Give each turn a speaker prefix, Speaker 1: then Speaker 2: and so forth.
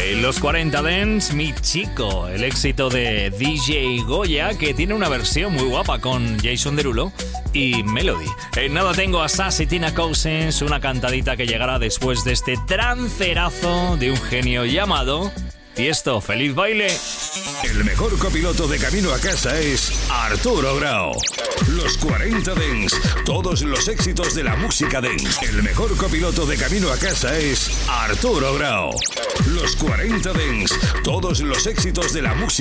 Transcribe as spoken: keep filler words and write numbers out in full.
Speaker 1: En los cuarenta Dance, Mi Chico, el éxito de D J Goya, que tiene una versión muy guapa con Jason Derulo y Melody. En nada tengo a Sass y Tina Cousins, una cantadita que llegará después de este trancerazo de un genio llamado Tiesto. ¡Feliz baile!
Speaker 2: El mejor copiloto de camino a casa es Arturo Grau. Los cuarenta Dance, todos los éxitos de la música dance. El mejor copiloto de camino a casa es Arturo Grau. Los cuarenta Dance, todos los éxitos de la música